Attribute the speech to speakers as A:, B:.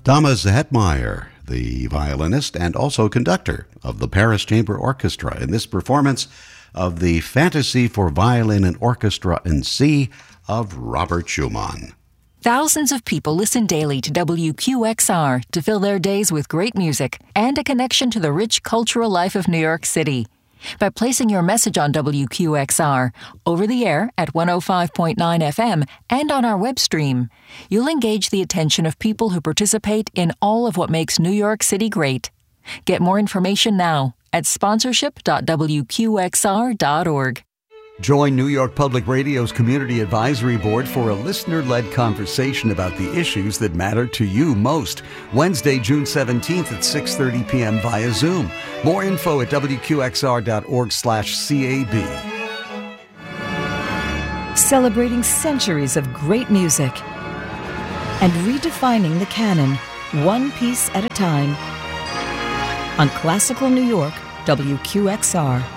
A: Thomas Hetmeyer, the violinist and also conductor of the Paris Chamber Orchestra, in this performance of the Fantasy for Violin and Orchestra in C of Robert Schumann.
B: Thousands of people listen daily to WQXR to fill their days with great music and a connection to the rich cultural life of New York City. By placing your message on WQXR, over the air at 105.9 FM and on our web stream, you'll engage the attention of people who participate in all of what makes New York City great. Get more information now at sponsorship.wqxr.org.
C: Join New York Public Radio's Community Advisory Board for a listener-led conversation about the issues that matter to you most. Wednesday, June 17th at 6:30 p.m. via Zoom. More info at wqxr.org/CAB.
D: Celebrating centuries of great music and redefining the canon, one piece at a time. On Classical New York, WQXR.